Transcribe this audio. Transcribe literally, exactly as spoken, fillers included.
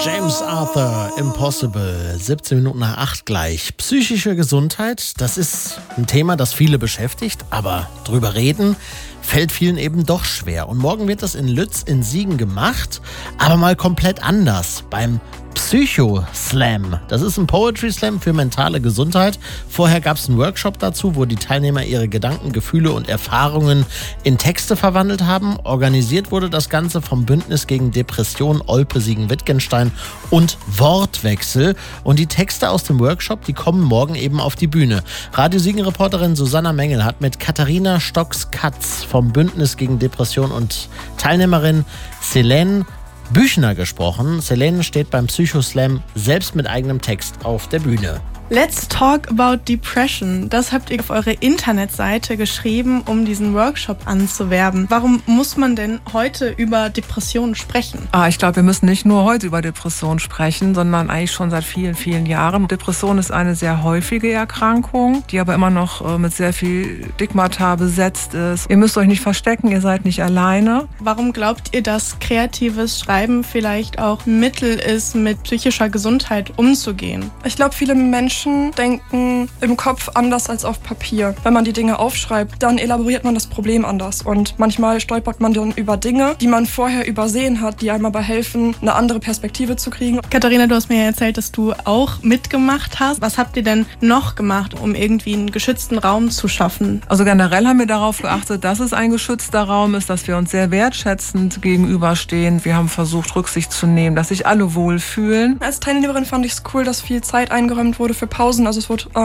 James Arthur, Impossible, siebzehn Minuten nach acht gleich. Psychische Gesundheit, das ist ein Thema, das viele beschäftigt, aber drüber reden fällt vielen eben doch schwer. Und morgen wird das in Lütz in Siegen gemacht, aber mal komplett anders, beim Psycho-Slam. Das ist ein Poetry-Slam für mentale Gesundheit. Vorher gab es einen Workshop dazu, wo die Teilnehmer ihre Gedanken, Gefühle und Erfahrungen in Texte verwandelt haben. Organisiert wurde das Ganze vom Bündnis gegen Depression Olpe-Siegen-Wittgenstein und Wortwechsel. Und die Texte aus dem Workshop, die kommen morgen eben auf die Bühne. Radio Siegen-Reporterin Susanna Mengel hat mit Katharina Stocks-Katz vom Bündnis gegen Depression und Teilnehmerin Selene Büchner gesprochen. Selene steht beim Psycho-Slam selbst mit eigenem Text auf der Bühne. Let's talk about depression. Das habt ihr auf eure Internetseite geschrieben, um diesen Workshop anzuwerben. Warum muss man denn heute über Depressionen sprechen? Ah, ich glaube, wir müssen nicht nur heute über Depressionen sprechen, sondern eigentlich schon seit vielen, vielen Jahren. Depression ist eine sehr häufige Erkrankung, die aber immer noch äh, mit sehr viel Stigmata besetzt ist. Ihr müsst euch nicht verstecken, ihr seid nicht alleine. Warum glaubt ihr, dass kreatives Schreiben vielleicht auch ein Mittel ist, mit psychischer Gesundheit umzugehen? Ich glaube, viele Menschen denken im Kopf anders als auf Papier. Wenn man die Dinge aufschreibt, dann elaboriert man das Problem anders. Und manchmal stolpert man dann über Dinge, die man vorher übersehen hat, die einem aber helfen, eine andere Perspektive zu kriegen. Katharina, du hast mir ja erzählt, dass du auch mitgemacht hast. Was habt ihr denn noch gemacht, um irgendwie einen geschützten Raum zu schaffen? Also generell haben wir darauf geachtet, dass es ein geschützter Raum ist, dass wir uns sehr wertschätzend gegenüberstehen. Wir haben versucht, Rücksicht zu nehmen, dass sich alle wohlfühlen. Als Teilnehmerin fand ich es cool, dass viel Zeit eingeräumt wurde für Pausen. Also es wurde